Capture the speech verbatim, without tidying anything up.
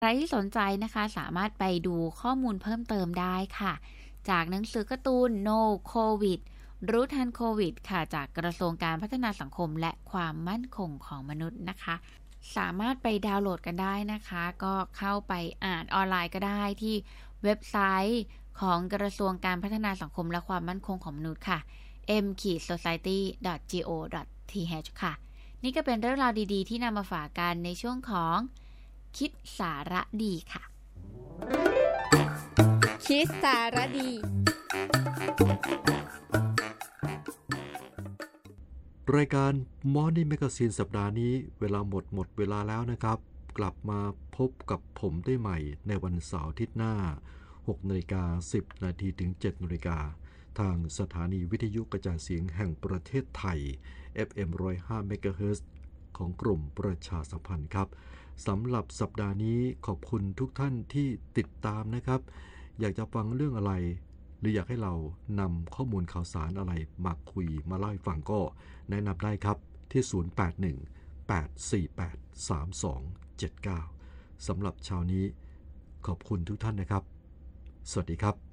ใครที่สนใจนะคะสามารถไปดูข้อมูลเพิ่มเติมได้ค่ะจากหนังสือการ์ตูน No COVID รู้ทันโควิดค่ะจากกระทรวงการพัฒนาสังคมและความมั่นคงของมนุษย์นะคะสามารถไปดาวน์โหลดกันได้นะคะก็เข้าไปอ่านออนไลน์ก็ได้ที่เว็บไซต์ของกระทรวงการพัฒนาสังคมและความมั่นคงของมนุษย์ค่ะ เอ็ม โซ ไซตี้ ดอท จี โอ ดอท ที เอช ค่ะนี่ก็เป็นเรื่องราวดีๆที่นำมาฝากกันในช่วงของคิดสาระดีค่ะคิดสาระดีรายการ Morning Magazine สัปดาห์นี้เวลาหมดหมดเวลาแล้วนะครับกลับมาพบกับผมได้ใหม่ในวันเสาร์อาทิตย์หน้า หกนาฬิกาสิบนาทีถึง เจ็ดนาฬิกาทางสถานีวิทยุกระจายเสียงแห่งประเทศไทย เอฟ เอ็ม หนึ่งศูนย์ห้า เมกะเฮิรตซ์ ของกลุ่มประชาสัมพันธ์ครับสำหรับสัปดาห์นี้ขอบคุณทุกท่านที่ติดตามนะครับอยากจะฟังเรื่องอะไรหรืออยากให้เรานำข้อมูลข่าวสารอะไรมาคุยมาเล่าให้ฟังก็แนะนำได้ครับที่ ศูนย์ แปด หนึ่ง แปด สี่ แปด สาม สอง เจ็ด เก้า สำหรับเช้านี้ขอบคุณทุกท่านนะครับสวัสดีครับ